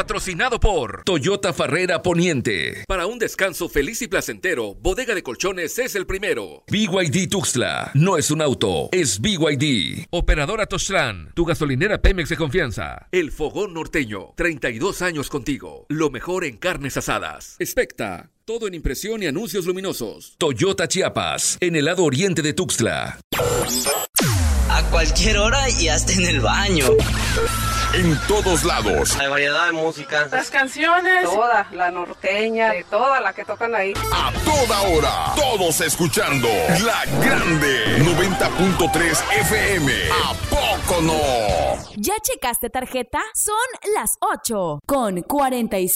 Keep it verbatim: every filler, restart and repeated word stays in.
patrocinado por Toyota Farrera Poniente. Para un descanso feliz y placentero, Bodega de Colchones es el primero. B Y D Tuxtla, no es un auto, es B Y D. Operadora Toztlán, tu gasolinera Pemex de confianza. El Fogón Norteño, treinta y dos años contigo. Lo mejor en carnes asadas. Expecta, todo en impresión y anuncios luminosos. Toyota Chiapas, en el lado oriente de Tuxtla. A cualquier hora y hasta en el baño. En todos lados. Hay variedad de música. Las canciones. Toda, la norteña, de toda la que tocan ahí. A toda hora. Todos escuchando. La Grande. noventa punto tres F M. ¿A poco no? ¿Ya checaste tarjeta? Son las ocho con cuarenta y cinco.